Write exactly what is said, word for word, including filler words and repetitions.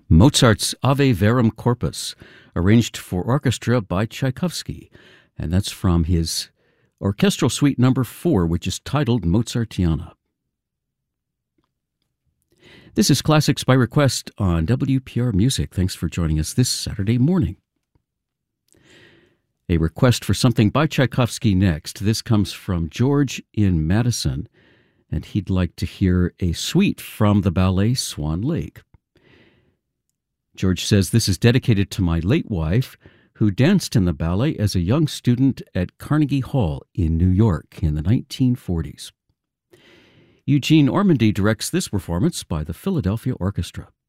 Mozart's Ave Verum Corpus, arranged for orchestra by Tchaikovsky, and that's from his Orchestral Suite number four, which is titled Mozartiana. This is Classics by Request on W P R Music. Thanks for joining us this Saturday morning. A request for something by Tchaikovsky next. This comes from George in Madison, and he'd like to hear a suite from the ballet Swan Lake. George says, this is dedicated to my late wife, who danced in the ballet as a young student at Carnegie Hall in New York in the nineteen forties. Eugene Ormandy directs this performance by the Philadelphia Orchestra.